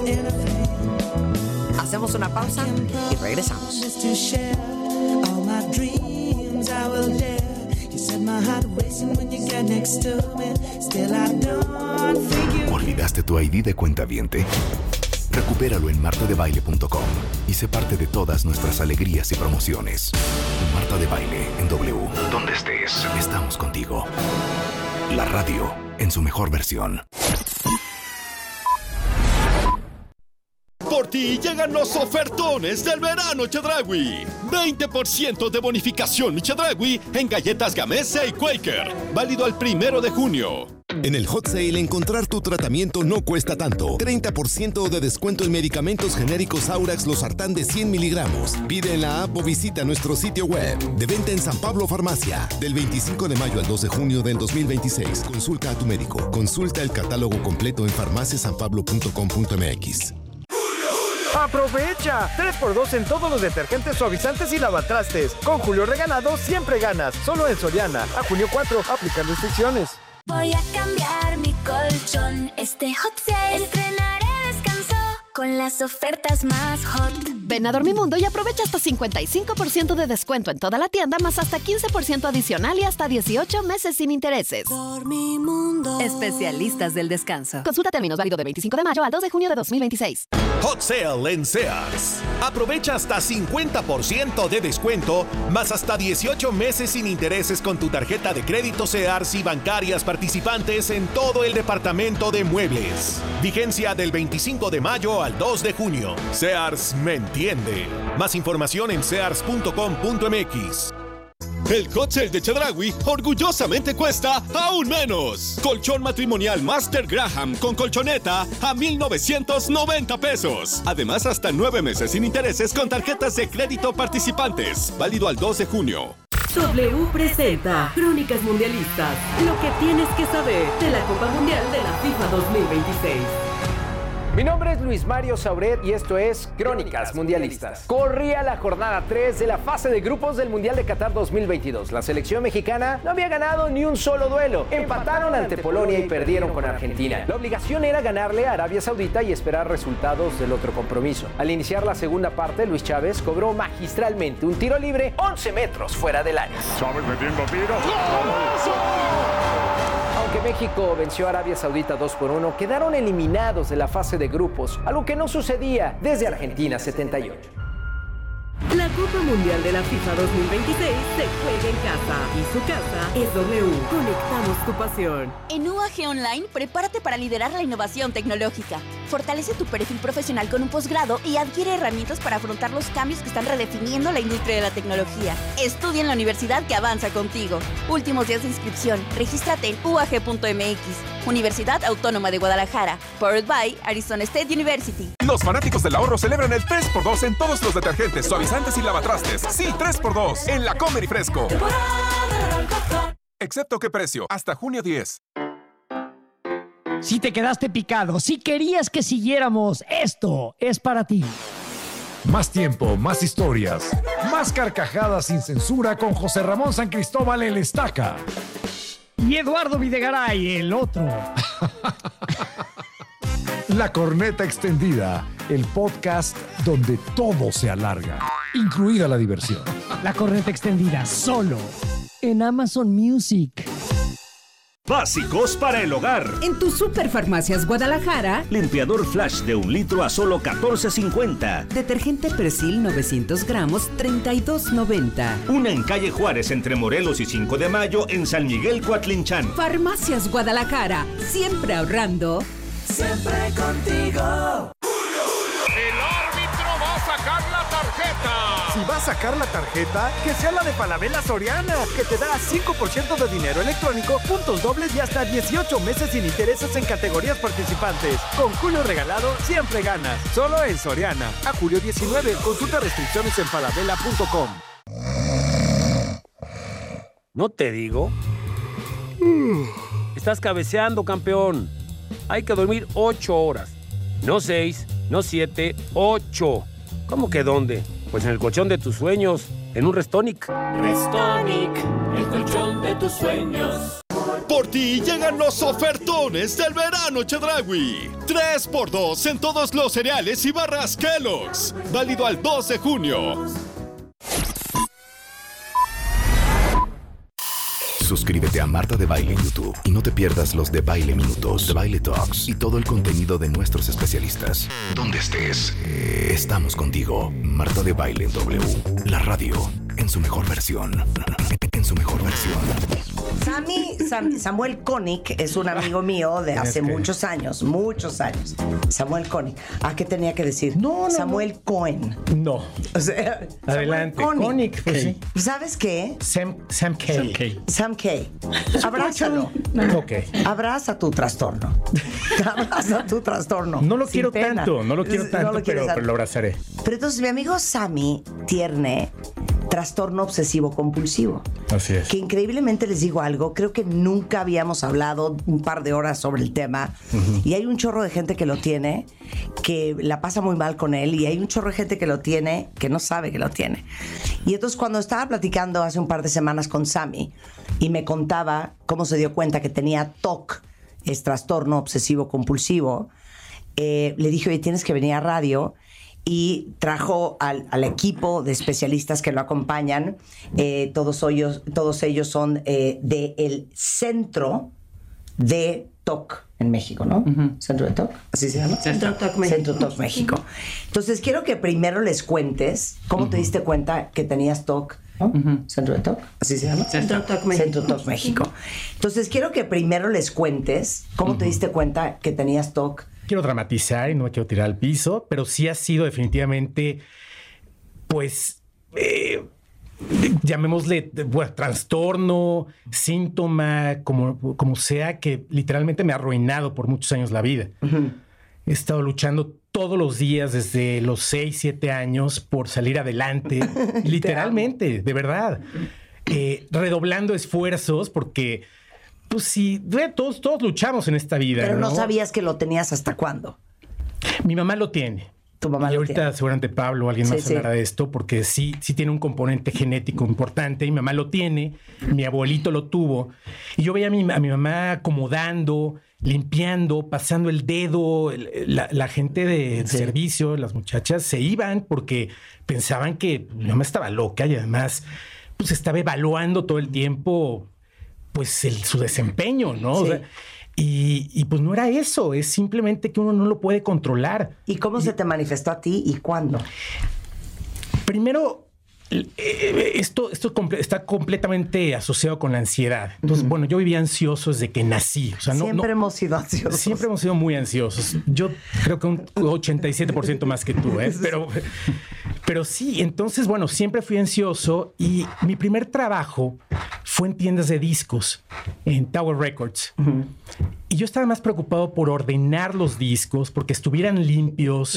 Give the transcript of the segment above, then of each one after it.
Hacemos una pausa y regresamos. ¿Olvidaste tu ID de cuentaviente? Recupéralo en martadebaile.com y sé parte de todas nuestras alegrías y promociones. Marta de Baile en W. Donde estés, estamos contigo. La radio en su mejor versión. Por ti llegan los ofertones del verano Chedraui. 20% de bonificación Chedraui en galletas Gamesa y Quaker. Válido al 1 de junio. En el Hot Sale, encontrar tu tratamiento no cuesta tanto. 30% de descuento en medicamentos genéricos Aurax Losartán de 100 miligramos. Pide en la app o visita nuestro sitio web. De venta en San Pablo Farmacia. Del 25 de mayo al 2 de junio del 2026. Consulta a tu médico. Consulta el catálogo completo en farmaciasanpablo.com.mx. ¡Aprovecha! 3x2 en todos los detergentes, suavizantes y lavatrastes. Con Julio Regalado siempre ganas. Solo en Soriana. A junio 4. Aplican restricciones. Voy a cambiar mi colchón. Este Hot Sale estrenaré descanso con las ofertas más hot. Ven a Dormimundo y aprovecha hasta 55% de descuento en toda la tienda, más hasta 15% adicional y hasta 18 meses sin intereses. Dormimundo. Especialistas del descanso. Consulta términos, válido de 25 de mayo al 2 de junio de 2026. Hot Sale en Sears. Aprovecha hasta 50% de descuento, más hasta 18 meses sin intereses con tu tarjeta de crédito Sears y bancarias participantes en todo el departamento de muebles. Vigencia del 25 de mayo al 2 de junio. Sears me entiende. Más información en sears.com.mx. El Hot Sale de Chedraui orgullosamente cuesta aún menos. Colchón matrimonial Master Graham con colchoneta a $1,990. Además, hasta 9 meses sin intereses con tarjetas de crédito participantes. Válido al 2 de junio. W presenta Crónicas Mundialistas. Lo que tienes que saber de la Copa Mundial de la FIFA 2026. Mi nombre es Luis Mario Sauret y esto es Crónicas Mundialistas. Corría la jornada 3 de la fase de grupos del Mundial de Qatar 2022. La selección mexicana no había ganado ni un solo duelo. Empataron ante Polonia y perdieron con Argentina. La obligación era ganarle a Arabia Saudita y esperar resultados del otro compromiso. Al iniciar la segunda parte, Luis Chávez cobró magistralmente un tiro libre 11 metros fuera del área. Chávez metiendo tiros. Aunque México venció a Arabia Saudita 2-1, quedaron eliminados de la fase de grupos, algo que no sucedía desde Argentina 78. La Copa Mundial de la FIFA 2026 se juega en casa y su casa es W. Conectamos tu pasión. En UAG Online, prepárate para liderar la innovación tecnológica. Fortalece tu perfil profesional con un posgrado y adquiere herramientas para afrontar los cambios que están redefiniendo la industria de la tecnología. Estudia en la universidad que avanza contigo. Últimos días de inscripción. Regístrate en uag.mx. Universidad Autónoma de Guadalajara. Powered by Arizona State University. Los fanáticos del ahorro celebran el 3x2 en todos los detergentes, suavizantes y lavatrastes. Sí, 3x2 en La Comer y Fresco. Excepto qué precio, hasta junio 10. Si te quedaste picado, si querías que siguiéramos, esto es para ti. Más tiempo, más historias, más carcajadas sin censura con José Ramón San Cristóbal el Estaca. Y Eduardo Videgaray, el otro. La Corneta Extendida, el podcast donde todo se alarga, incluida la diversión. La Corneta Extendida, solo en Amazon Music. Básicos para el hogar. En tu Superfarmacias Guadalajara. Limpiador Flash de 1 litro a solo $14.50. Detergente Persil 900 gramos, $32.90. Una en calle Juárez entre Morelos y 5 de Mayo en San Miguel Coatlinchán. Farmacias Guadalajara. Siempre ahorrando. Siempre contigo. El árbitro va a sacar la tarjeta. Si va a sacar la tarjeta, que sea la de Falabella Soriana, que te da 5% de dinero electrónico, puntos dobles y hasta 18 meses sin intereses en categorías participantes. Con Julio Regalado siempre ganas. Solo en Soriana. A julio 19. Consulta restricciones en falabella.com. ¿No te digo? Estás cabeceando, campeón. Hay que dormir 8 horas. No 6, no 7, 8. ¿Cómo que dónde? Pues en el colchón de tus sueños, en un Restonic. Restonic, el colchón de tus sueños. Por ti llegan los ofertones del verano Chedraui. 3x2 en todos los cereales y barras Kellogg's. Válido al 2 de junio. Suscríbete a Marta de Baile en YouTube y no te pierdas los de Baile Minutos, de Baile Talks y todo el contenido de nuestros especialistas. Donde estés, estamos contigo. Marta de Baile en W. La radio en su mejor versión. En su mejor versión. Samuel Koenig es un amigo mío de hace muchos años. Samuel Koenig. ¿A qué tenía que decir? No. Samuel Cohen. No. O sea, adelante. Koenig. Pues sí. ¿Sabes qué? Sam K. Abrázalo. Ok. Abraza tu trastorno. Abraza tu trastorno. No lo quiero tanto, pero lo abrazaré. Pero entonces mi amigo Sammy tiene trastorno obsesivo compulsivo. Así es. Que increíblemente les digo algo, creo que nunca habíamos hablado un par de horas sobre el tema y hay un chorro de gente que lo tiene, que la pasa muy mal con él y hay un chorro de gente que lo tiene, que no sabe que lo tiene. Y entonces cuando estaba platicando hace un par de semanas con Sammy y me contaba cómo se dio cuenta que tenía TOC, es trastorno obsesivo compulsivo, le dije, oye, tienes que venir a radio. Y trajo al equipo de especialistas que lo acompañan. Todos ellos son del Centro de TOC en México, ¿no? Centro de TOC, así se llama. Centro TOC México. Centro TOC México. Entonces quiero que primero les cuentes cómo te diste cuenta que tenías TOC, ¿no? Centro de TOC, así se llama. Centro TOC México. Centro TOC México. Entonces quiero que primero les cuentes cómo te diste cuenta que tenías TOC. Quiero dramatizar y no me quiero tirar al piso, pero sí ha sido definitivamente, pues, llamémosle, trastorno, síntoma, como sea, que literalmente me ha arruinado por muchos años la vida. He estado luchando todos los días desde los 6, 7 años por salir adelante, literalmente, de verdad. Redoblando esfuerzos porque... Pues sí, todos luchamos en esta vida. Pero no sabías que lo tenías hasta cuándo. Mi mamá lo tiene. Tu mamá y lo ahorita tiene. seguramente Pablo o alguien más hablará de esto, porque sí tiene un componente genético importante. Mi mamá lo tiene, mi abuelito lo tuvo. Y yo veía a mi mamá acomodando, limpiando, pasando el dedo. La gente de servicio, las muchachas, se iban porque pensaban que mi mamá estaba loca y además pues estaba evaluando todo el tiempo pues su desempeño, ¿no? Sí. O sea, y pues no era eso, es simplemente que uno no lo puede controlar. ¿Y cómo se te manifestó a ti y cuándo? Primero, esto está completamente asociado con la ansiedad. Entonces, bueno, yo vivía ansioso desde que nací. O sea, siempre hemos sido ansiosos. Siempre hemos sido muy ansiosos. Yo creo que un 87% más que tú, ¿eh? Pero sí, entonces, bueno, siempre fui ansioso y mi primer trabajo fue en tiendas de discos, en Tower Records. Y yo estaba más preocupado por ordenar los discos, porque estuvieran limpios,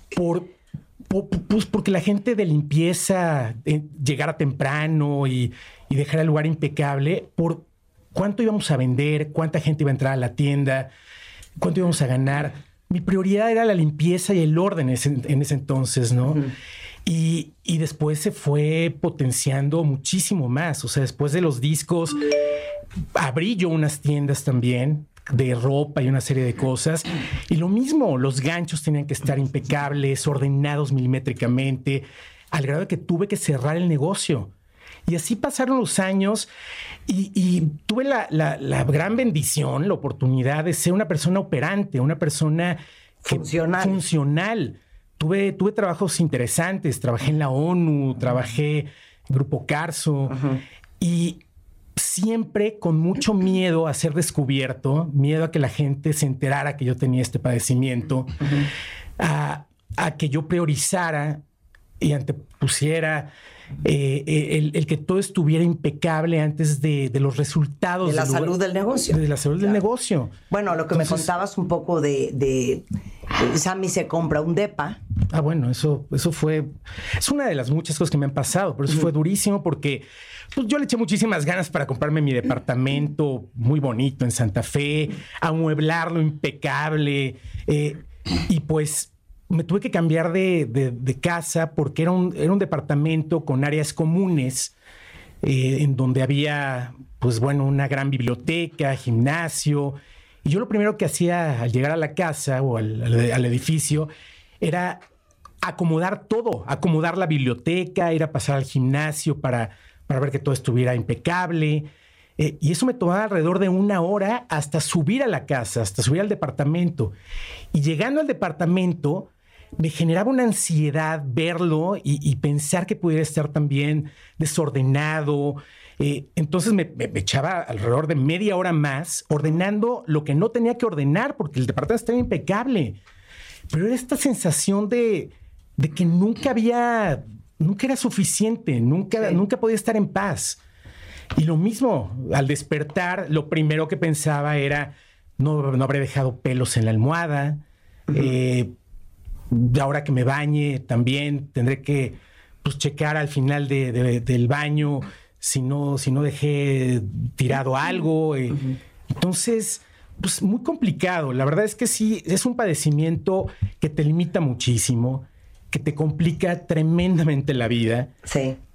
pues porque la gente de limpieza llegara temprano y dejara el lugar impecable, por cuánto íbamos a vender, cuánta gente iba a entrar a la tienda, cuánto íbamos a ganar. Mi prioridad era la limpieza y el orden en ese entonces, ¿no? Y después se fue potenciando muchísimo más. O sea, después de los discos, abrí yo unas tiendas también de ropa y una serie de cosas. Y lo mismo, los ganchos tenían que estar impecables, ordenados milimétricamente, al grado de que tuve que cerrar el negocio. Y así pasaron los años y tuve la gran bendición, la oportunidad de ser una persona operante, una persona funcional. Tuve trabajos interesantes, trabajé en la ONU, trabajé en Grupo Carso y siempre con mucho miedo a ser descubierto, miedo a que la gente se enterara que yo tenía este padecimiento, a que yo priorizara y antepusiera el que todo estuviera impecable antes de los resultados. De la salud del negocio. De la salud del negocio. Bueno, lo que me contabas un poco de Sammy se compra un depa. Ah, bueno, eso fue... Es una de las muchas cosas que me han pasado, pero eso fue durísimo porque pues, yo le eché muchísimas ganas para comprarme mi departamento muy bonito en Santa Fe, amueblarlo impecable, y pues me tuve que cambiar de casa porque era un departamento con áreas comunes en donde había, pues bueno, una gran biblioteca, gimnasio. Y yo lo primero que hacía al llegar a la casa o al edificio era acomodar todo, acomodar la biblioteca, ir a pasar al gimnasio para ver que todo estuviera impecable. Y eso me tomaba alrededor de 1 hora hasta subir a la casa, hasta subir al departamento. Y llegando al departamento, me generaba una ansiedad verlo y pensar que pudiera estar también desordenado. Entonces me echaba alrededor de media hora más ordenando lo que no tenía que ordenar porque el departamento estaba impecable. Pero era esta sensación de que nunca era suficiente, nunca podía estar en paz. Y lo mismo, al despertar, lo primero que pensaba era, no habré dejado pelos en la almohada. Ahora que me bañe, también tendré que checar al final del baño si no dejé tirado algo. Entonces, pues muy complicado. La verdad es que sí, es un padecimiento que te limita muchísimo, que te complica tremendamente la vida. Sí.